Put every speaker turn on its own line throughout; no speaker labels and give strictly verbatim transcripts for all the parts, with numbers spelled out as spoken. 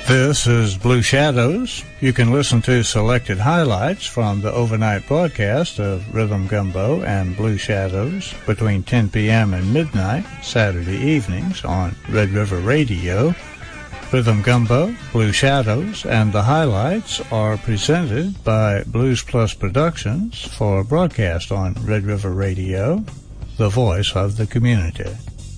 This is Blue Shadows. You can listen to selected highlights from the overnight broadcast of Rhythm Gumbo and Blue Shadows between ten p.m. and midnight, Saturday evenings on Red River Radio. Rhythm Gumbo, Blue Shadows, and the highlights are presented by Blues Plus Productions for broadcast on Red River Radio, the voice of the community.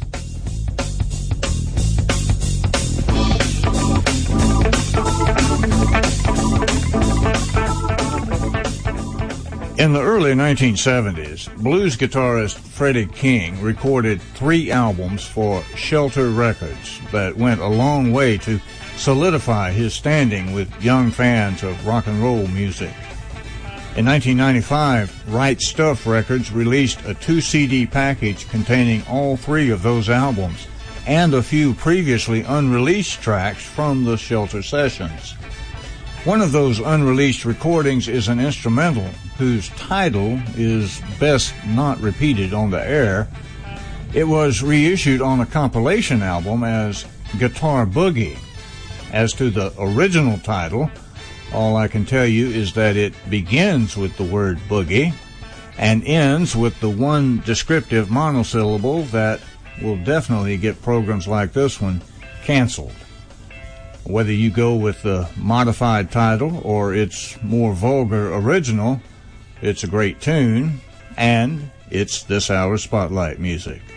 In the early nineteen seventies, blues guitarist Freddie King recorded three albums for Shelter Records that went a long way to solidify his standing with young fans of rock and roll music. In nineteen ninety-five, Right Stuff Records released a two C D package containing all three of those albums and a few previously unreleased tracks from the Shelter sessions. One of those unreleased recordings is an instrumental whose title is best not repeated on the air. It was reissued on a compilation album as Guitar Boogie. As to the original title, all I can tell you is that it begins with the word boogie and ends with the one descriptive monosyllable that will definitely get programs like this one canceled. Whether you go with the modified title or its more vulgar original, it's a great tune, and it's this hour's Spotlight music.